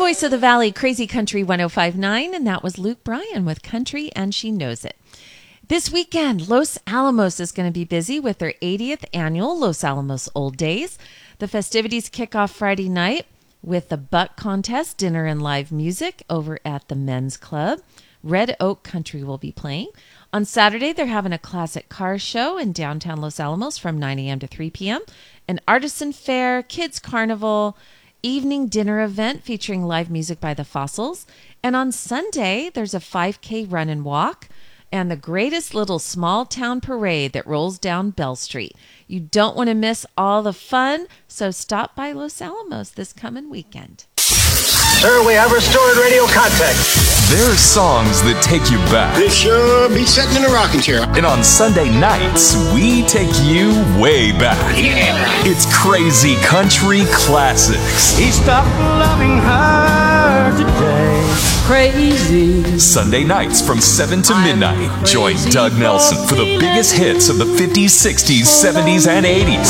voice of the Valley, Crazy Country 105.9, and that was Luke Bryan with Country and She Knows It. This weekend, Los Alamos is going to be busy with their 80th annual Los Alamos Old Days. The festivities kick off Friday night with the Buck Contest, dinner and live music over at the Men's Club. Red Oak Country will be playing. On Saturday, they're having a classic car show in downtown Los Alamos from 9 a.m. to 3 p.m., an artisan fair, kids carnival, evening dinner event featuring live music by the Fossils. And on Sunday, there's a 5K run and walk and the greatest little small town parade that rolls down Bell Street. You don't want to miss all the fun, so stop by Los Alamos this coming weekend. Sir, we have restored radio contact. There are songs that take you back. This sure be sitting in a rocking chair. And on Sunday nights, we take you way back. Yeah. It's Crazy Country Classics. He stopped loving her today. Crazy. Sunday nights from 7 to midnight. Join Doug Nelson for the biggest hits of the 50s, 60s, 70s, and 80s.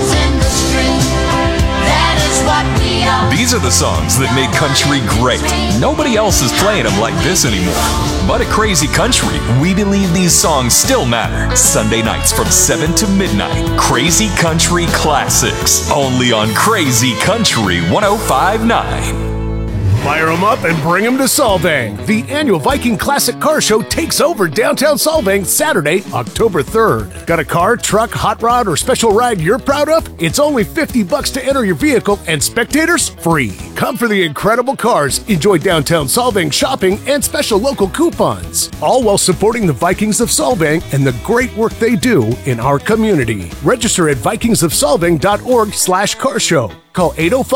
These are the songs that made country great. Nobody else is playing them like this anymore. But at Crazy Country, we believe these songs still matter. Sunday nights from 7 to midnight. Crazy Country Classics. Only on Crazy Country 105.9. Fire them up and bring them to Solvang. The annual Viking Classic Car Show takes over downtown Solvang Saturday, October 3rd. Got a car, truck, hot rod, or special ride you're proud of? It's only $50 to enter your vehicle, and spectators free. Come for the incredible cars, enjoy downtown Solvang shopping, and special local coupons. All while supporting the Vikings of Solvang and the great work they do in our community. Register at vikingsofsolvang.org/car show. Call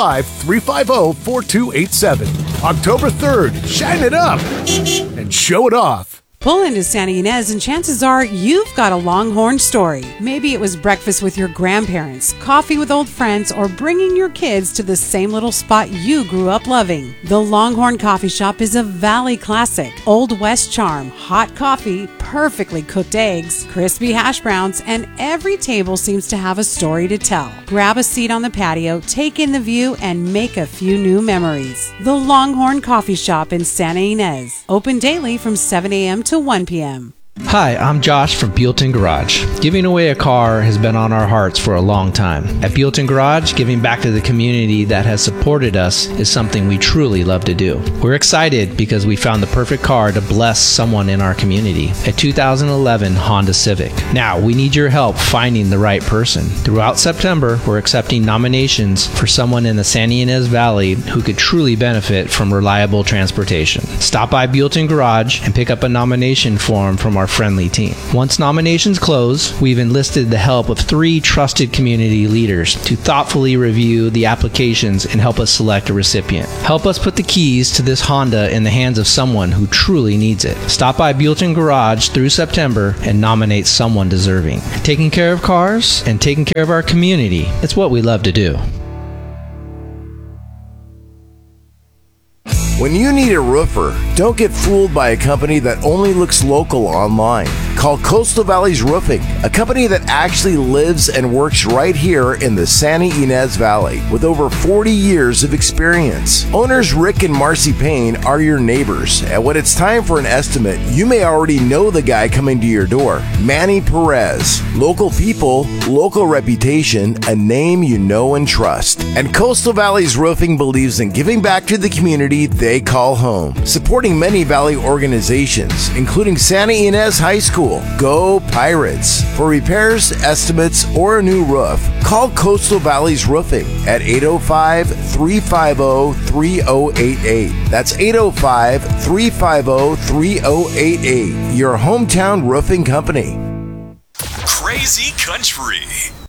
805-350-4287. October 3rd, shine it up and show it off. Pull into Santa Ynez and chances are you've got a Longhorn story. Maybe it was breakfast with your grandparents, coffee with old friends, or bringing your kids to the same little spot you grew up loving. The Longhorn Coffee Shop is a Valley classic. Old West charm, hot coffee, perfectly cooked eggs, crispy hash browns, and every table seems to have a story to tell. Grab a seat on the patio, take in the view, and make a few new memories. The Longhorn Coffee Shop in Santa Ynez. Open daily from 7 a.m. to 1 p.m. Hi, I'm Josh from Buellton Garage. Giving away a car has been on our hearts for a long time. At Buellton Garage, giving back to the community that has supported us is something we truly love to do. We're excited because we found the perfect car to bless someone in our community, a 2011 Honda Civic. Now, we need your help finding the right person. Throughout September, we're accepting nominations for someone in the Santa Ynez Valley who could truly benefit from reliable transportation. Stop by Buellton Garage and pick up a nomination form from our friendly team. Once nominations close, we've enlisted the help of 3 trusted community leaders to thoughtfully review the applications and help us select a recipient. Help us put the keys to this Honda in the hands of someone who truly needs it. Stop by Buellton Garage through September and nominate someone deserving. Taking care of cars and taking care of our community, it's what we love to do. When you need a roofer, don't get fooled by a company that only looks local online. Call Coastal Valleys Roofing, a company that actually lives and works right here in the Santa Ynez Valley with over 40 years of experience. Owners Rick and Marcy Payne are your neighbors, and when it's time for an estimate, you may already know the guy coming to your door. Manny Perez. Local people, local reputation, a name you know and trust. And Coastal Valleys Roofing believes in giving back to the community they call home, supporting many Valley organizations, including Santa Ynez High School. Go Pirates! For repairs, estimates, or a new roof, call Coastal Valleys Roofing at 805-350-3088. That's 805-350-3088. Your hometown roofing company. Crazy Country.